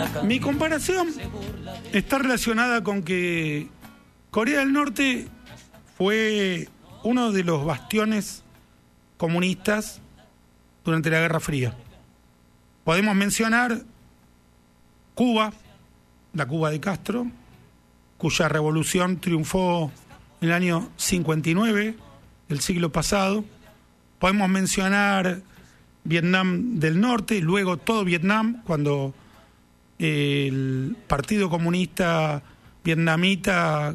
Mi comparación está relacionada con que Corea del Norte fue uno de los bastiones comunistas durante la Guerra Fría. Podemos mencionar Cuba, la Cuba de Castro, cuya revolución triunfó en el año 59 del siglo pasado. Podemos mencionar Vietnam del Norte, luego todo Vietnam, cuando el Partido Comunista Vietnamita